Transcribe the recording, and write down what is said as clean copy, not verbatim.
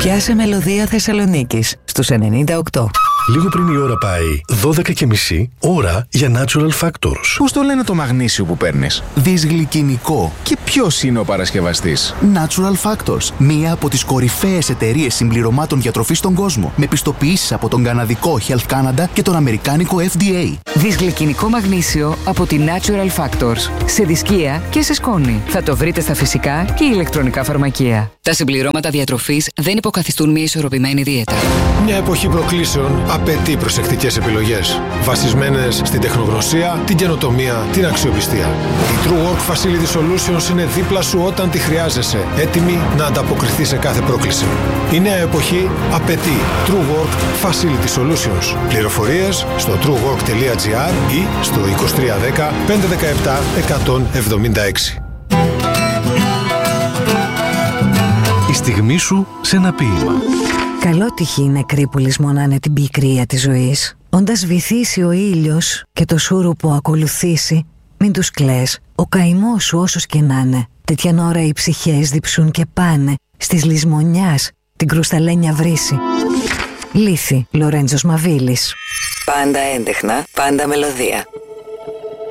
Πιάσε μελωδία Θεσσαλονίκης στους 98. Λίγο πριν η ώρα πάει 12:30, ώρα για Natural Factors. Πώς το λένε το μαγνήσιο που παίρνεις? Δυσγλυκινικό. Και ποιος είναι ο παρασκευαστής? Natural Factors, μία από τις κορυφαίες εταιρείες συμπληρωμάτων διατροφής στον κόσμο, με πιστοποιήσεις από τον καναδικό Health Canada και τον αμερικάνικο FDA. Δυσγλυκινικό μαγνήσιο από τη Natural Factors. Σε δισκία και σε σκόνη. Θα το βρείτε στα φυσικά και ηλεκτρονικά φαρμακεία. Τα συμπληρώματα διατροφής δεν υποκαθιστούν μια ισορροπημένη δίαιτα. Μια εποχή προκλήσεων απαιτεί προσεκτικές επιλογές, βασισμένες στην τεχνογνωσία, την καινοτομία, την αξιοπιστία. Η True Work Facility Solutions είναι δίπλα σου όταν τη χρειάζεσαι, έτοιμη να ανταποκριθεί σε κάθε πρόκληση. Η νέα εποχή απαιτεί True Work Facility Solutions. Πληροφορίες στο truework.gr ή στο 2310 517 176. Η στιγμή σου σε ένα ποίημα. Καλό τυχή οι νεκροί που λησμονάνε την πικρία της ζωής. Όντας βυθίσει ο ήλιος και το σούρο που ακολουθήσει, μην τους κλαις, ο καημός σου όσος και να είναι. Τέτοιαν ώρα οι ψυχές διψούν και πάνε στις λησμονιάς την κρουσταλένια βρύση. Λύθη, Λορέντζος Μαβίλης. Πάντα έντεχνα, πάντα μελωδία.